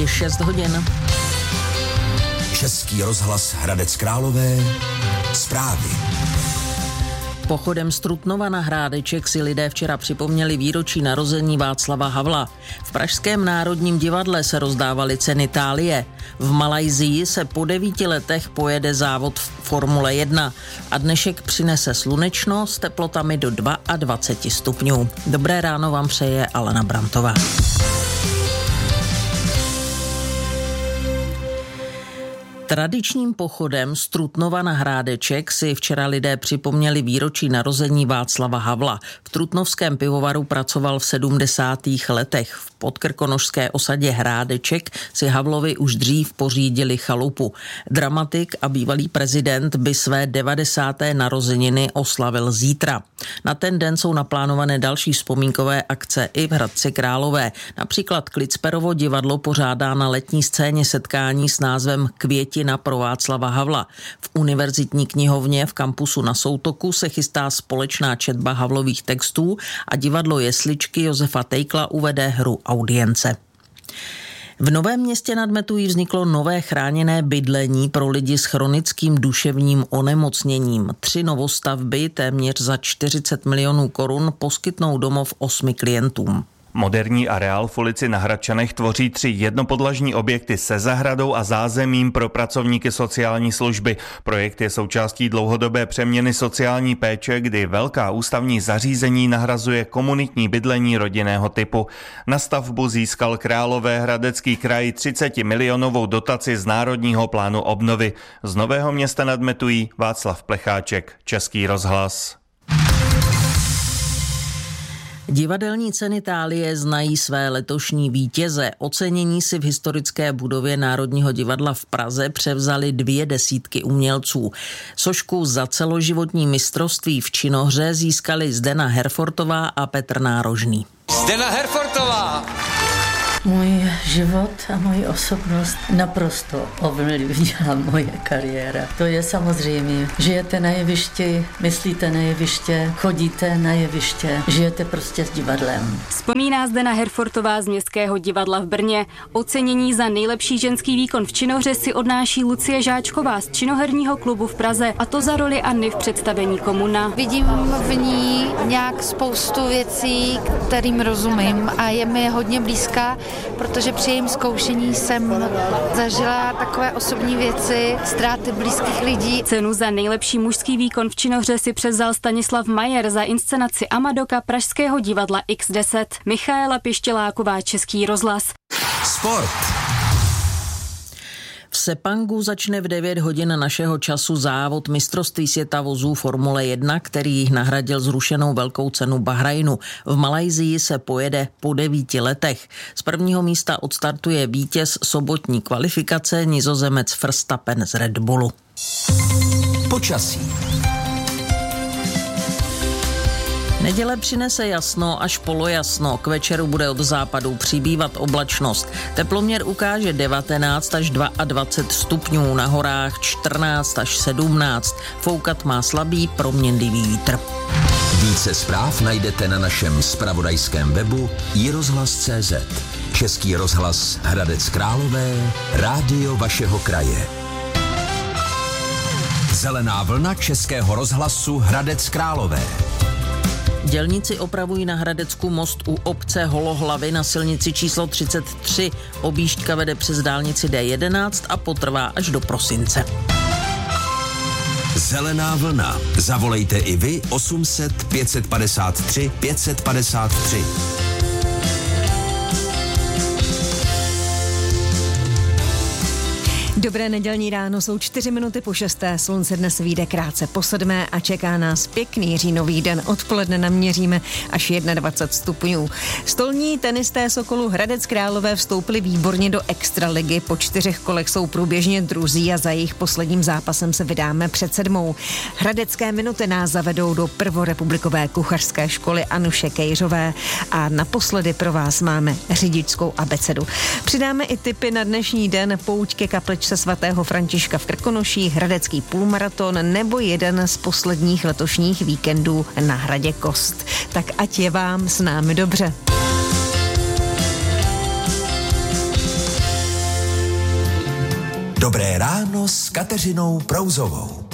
6 hodin. Český rozhlas Hradec Králové. Zprávy. Pochodem z Trutnova na Hrádeček si lidé včera připomněli výročí narození Václava Havla. V Pražském národním divadle se rozdávaly ceny Thálie. V Malajsii se po 9 letech pojede závod Formule 1 a dnešek přinese slunečno s teplotami do 22 stupňů. Dobré ráno vám přeje Alena Brantová. Tradičním pochodem z Trutnova na Hrádeček si včera lidé připomněli výročí narození Václava Havla. V trutnovském pivovaru pracoval v 70. letech. V podkrkonošské osadě Hrádeček si Havlovi už dřív pořídili chalupu. Dramatik a bývalý prezident by své 90. narozeniny oslavil zítra. Na ten den jsou naplánované další vzpomínkové akce i v Hradci Králové. Například Klicperovo divadlo pořádá na letní scéně setkání s názvem Květina pro Václava Havla. V univerzitní knihovně v kampusu na Soutoku se chystá společná četba Havlových textů a divadlo Jesličky Josefa Tejkla uvede hru Audience. V Novém Městě nad Metují vzniklo nové chráněné bydlení pro lidi s chronickým duševním onemocněním. 3 novostavby téměř za 40 milionů korun poskytnou domov 8 klientům. Moderní areál v ulici na Hradčanech tvoří 3 jednopodlažní objekty se zahradou a zázemím pro pracovníky sociální služby. Projekt je součástí dlouhodobé přeměny sociální péče, kdy velká ústavní zařízení nahrazuje komunitní bydlení rodinného typu. Na stavbu získal Královéhradecký kraj 30 milionovou dotaci z Národního plánu obnovy. Z Nového Města nad Metují Václav Plecháček, Český rozhlas. Divadelní ceny Thálie znají své letošní vítěze. Ocenění si v historické budově Národního divadla v Praze převzali 2 desítky umělců. Sošku za celoživotní mistrovství v činohře získali Zdena Herfortová a Petr Nárožný. Zdena Herfortová! Můj život a moji osobnost naprosto ovlivnila moje kariéra. To je samozřejmě. Žijete na jevišti, myslíte na jeviště, chodíte na jeviště, žijete prostě s divadlem. Vzpomíná Zdena Herfortová z Městského divadla v Brně. Ocenění za nejlepší ženský výkon v činohře si odnáší Lucie Žáčková z činoherního klubu v Praze, a to za roli Anny v představení Komuna. Vidím v ní nějak spoustu věcí, kterým rozumím a je mi hodně blízká, protože při jejím zkoušení jsem zažila takové osobní věci, ztráty blízkých lidí. Cenu za nejlepší mužský výkon v činohře si převzal Stanislav Majer za inscenaci Amadoka Pražského divadla X10. Michaela Pištěláková, Český rozhlas. Sport. V Sepangu začne v 9 hodin našeho času závod mistrovství světa vozů Formule 1, který nahradil zrušenou velkou cenu Bahrajnu. V Malajsii se pojede po 9 letech. Z prvního místa odstartuje vítěz sobotní kvalifikace, Nizozemec Verstappen z Red Bullu. Počasí. Neděle přinese jasno až polojasno. K večeru bude od západu přibývat oblačnost. Teploměr ukáže 19 až 22 stupňů, na horách 14 až 17. Foukat má slabý proměnlivý vítr. Více zpráv najdete na našem zpravodajském webu iRozhlas.cz. Český rozhlas Hradec Králové, rádio vašeho kraje. Zelená vlna Českého rozhlasu Hradec Králové. Dělníci opravují na Hradecku most u obce Holohlavy na silnici číslo 33. Objížďka vede přes dálnici D11 a potrvá až do prosince. Zelená vlna. Zavolejte i vy 800 553 553. Dobré nedělní ráno, jsou 4 minuty po 6. Slunce dnes vyjde krátce po 7. a čeká nás pěkný říjnový den. Odpoledne naměříme až 21 stupňů. Stolní tenisté Sokolu Hradec Králové vstoupili výborně do extraligy. Po 4 kolech jsou průběžně druzí a za jejich posledním zápasem se vydáme před 7. Hradecké minuty nás zavedou do prvorepublikové kuchařské školy Anuše Kejřové a naposledy pro vás máme řidičskou abecedu. Přidáme i tipy na dnešní den, pouť ke kapličce svatého Františka v Krkonoších, hradecký půlmaraton nebo jeden z posledních letošních víkendů na hradě Kost. Tak ať je vám s námi dobře. Dobré ráno s Kateřinou Prouzovou.